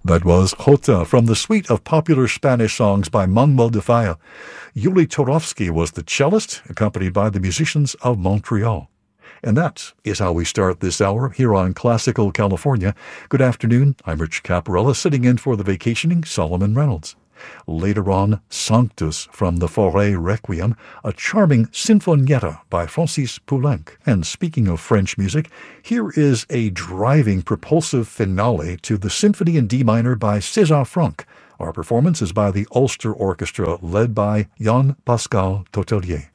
That was Jota from the suite of popular Spanish songs by Manuel de Falla. Yuli Torovsky was the cellist, accompanied by the musicians of Montreal. And that is how we start this hour here on Classical California. Good afternoon. I'm Rich Caparella, sitting in for the vacationing Solomon Reynolds. Later on, Sanctus from the Fauré Requiem, a charming sinfonietta by Francis Poulenc. And speaking of French music, here is a driving, propulsive finale to the Symphony in D minor by César Franck. Our performance is by the Ulster Orchestra, led by Jean-Pascal Totelier.